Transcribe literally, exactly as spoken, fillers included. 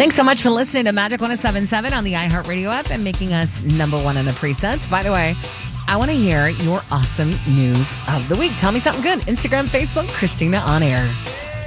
Thanks so much for listening to Magic one oh seven point seven on the iHeartRadio app and making us number one in the presets. By the way, I want to hear your awesome news of the week. Tell me something good. Instagram, Facebook, Christina on Air.